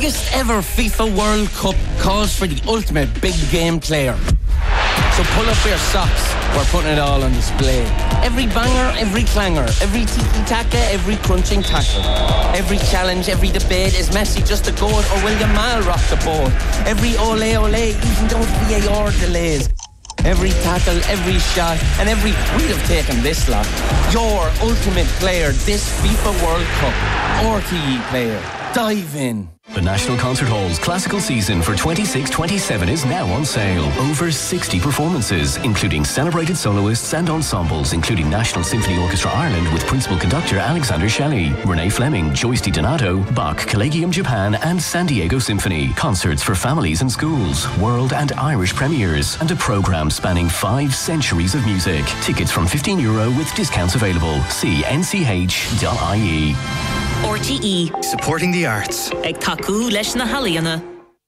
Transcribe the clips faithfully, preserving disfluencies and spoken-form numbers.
biggest ever FIFA World Cup calls for the ultimate big game player. So pull up your socks, we're putting it all on display. Every banger, every clanger, every tiki-taka, every crunching tackle. Every challenge, every debate, is Messi just a goat or will Yamal rock the boat? Every ole ole, even those V A R delays. Every tackle, every shot, and every... We'd have taken this lot. Your ultimate player, this FIFA World Cup. R T E player. Dive in. The National Concert Hall's classical season for twenty-six twenty-seven is now on sale. Over sixty performances, including celebrated soloists and ensembles, including National Symphony Orchestra Ireland with principal conductor Alexander Shelley, Renee Fleming, Joyce DiDonato, Bach, Collegium Japan and San Diego Symphony. Concerts for families and schools, world and Irish premieres, and a programme spanning five centuries of music. Tickets from fifteen euro with discounts available. See n c h dot i e. R T E. Supporting the arts. Ag taku leis na halaíonna.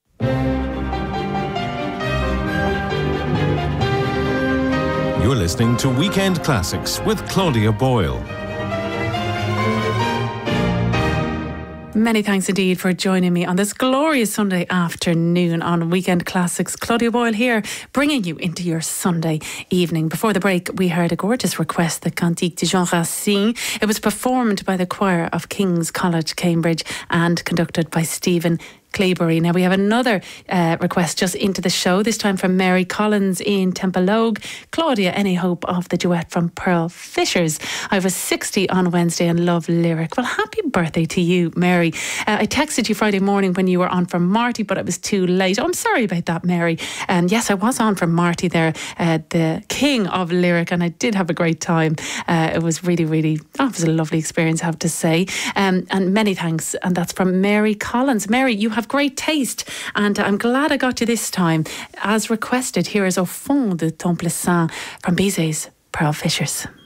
You're listening to Weekend Classics with Claudia Boyle. Many thanks indeed for joining me on this glorious Sunday afternoon on Weekend Classics. Claudia Boyle here, bringing you into your Sunday evening. Before the break, we heard a gorgeous request, the Cantique de Jean Racine. It was performed by the choir of King's College, Cambridge, and conducted by Stephen Claybury. Now we have another uh, request just into the show, this time from Mary Collins in Templeogue. Claudia, any hope of the duet from Pearl Fishers? I was sixty on Wednesday and love lyric. Well, happy birthday to you, Mary. Uh, I texted you Friday morning when you were on for Marty, but it was too late. Oh, I'm sorry about that, Mary. Um, yes, I was on for Marty there, uh, the king of lyric, and I did have a great time. Uh, it was really, really, oh, it was a lovely experience, I have to say. Um, and many thanks. And that's from Mary Collins. Mary, you have great taste, and I'm glad I got you this time. As requested, here is Au fond de ton plaisant from Bizet's Pearl Fishers.